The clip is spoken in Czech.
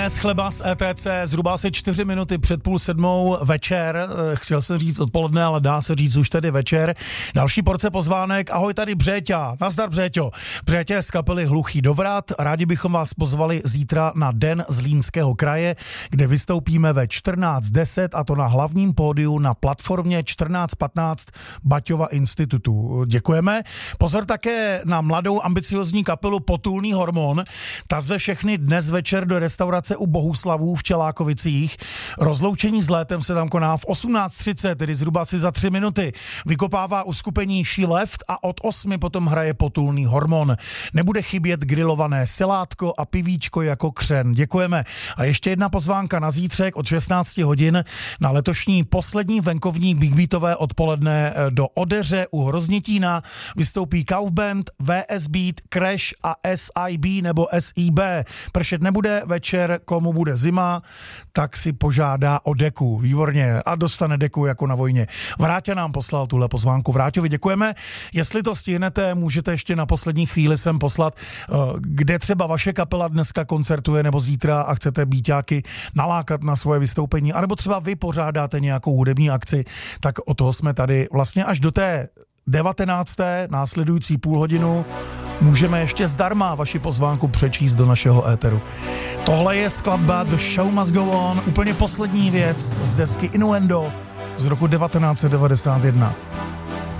Z chleba z ETC, zhruba asi 4 minuty před 6:30 večer, chtěl jsem říct odpoledne, ale dá se říct už tedy večer. Další porce pozvánek, ahoj tady Břeťa, nazdar Břeťo. Břeťa z kapely Hluchý dovrat, rádi bychom vás pozvali zítra na Den Zlínského kraje, kde vystoupíme ve 14:10 a to na hlavním pódiu na platformě 14:15 Baťova institutu. Děkujeme. Pozor také na mladou ambiciozní kapelu Potulný hormon, ta zve všechny dnes večer do restaurace u Bohuslavů v Čelákovicích. Rozloučení s létem se tam koná v 18:30, tedy zhruba asi za 3 minuty. Vykopává uskupení She Left a od 8 potom hraje Potulný hormon. Nebude chybět grilované selátko a pivíčko jako křen. Děkujeme. A ještě jedna pozvánka na zítřek od 16 hodin na letošní poslední venkovní big beatové odpoledne do Odeře u Hroznětína vystoupí Kaufband, VS Beat, Crash a SIB nebo SIB. Pršet nebude večer, komu bude zima, tak si požádá o deku. Výborně. A dostane deku jako na vojně. Vráťa nám poslal tuhle pozvánku. Vráťovi děkujeme. Jestli to stihnete, můžete ještě na poslední chvíli sem poslat, kde třeba vaše kapela dneska koncertuje nebo zítra a chcete býťáky nalákat na svoje vystoupení, anebo třeba vy pořádáte nějakou hudební akci, tak o toho jsme tady vlastně až do té 19. následující půl hodinu můžeme ještě zdarma vaši pozvánku přečíst do našeho éteru. Tohle je skladba The Show Must Go On, úplně poslední věc z desky Innuendo z roku 1991.